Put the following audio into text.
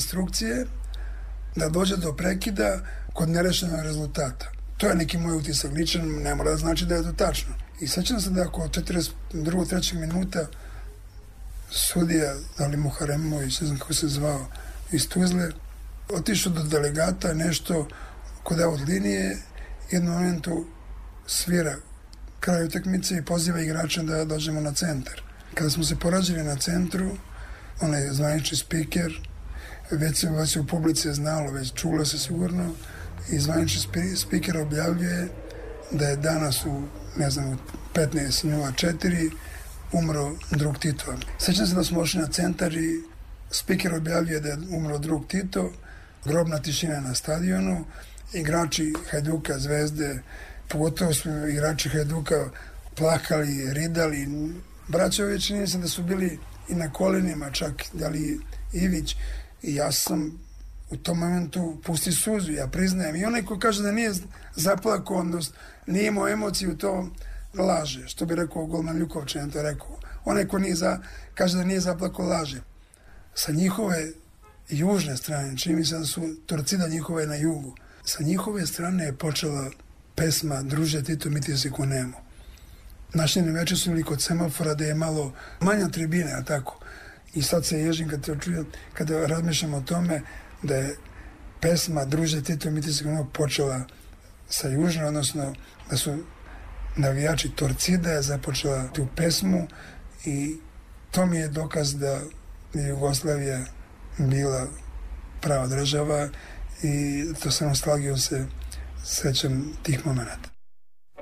instrukcije da dođe do prekida kod nerešenog rezultata. To je neki moj utisak ličan, ne mora da znači da je to tačno. I sećam se da oko 42. 3. minuta sudija, Ali Muharemović, ne znam kako se zvao, iz Tuzle, otišao do delegata nešto kod od linije, jednom momentu svira kraj utakmice i poziva igrača da dođemo na centar. Kada smo se porađili na centru, onaj zvanični spiker, već se u publici je znalo, već čulo se sigurno, i zvanični spiker objavljuje da je danas u, ne znam, u 15:04 umro drug Tito. Sećam se da smo ošli na centar i spiker objavljuje da je umro drug Tito, grobna tišina na stadionu, igrači Hajduka, Zvezde, pogotovo su igrači Hajduka plakali, ridali. Braćović, čini se da su bili i na kolenima, čak da li Ivić, i ja sam u tom momentu pusti suzu, ja priznajem. I onaj ko kaže da nije zaplakao, odnosno nije imao emociju, to laže, što bi rekao golman Ljukovčan, to je rekao. Onaj ko kaže da nije zaplakao, laže. Sa njihove južne strane, čini mi se da su Torcida njihove na jugu, sa njihove strane je počela pesma Druže Tito, mi ti se kunemo. Naši navijači su bili kod semafora da je malo manja tribina, a tako. I sad se ježim kada razmišljam o tome da je pesma Druže Tito, mi ti se kunemo počela sa južne, odnosno da su navijači Torcida je započela tu pesmu i to mi je dokaz da je Jugoslavija bila prava država i to sa nostalgijom se sećam tih momenta.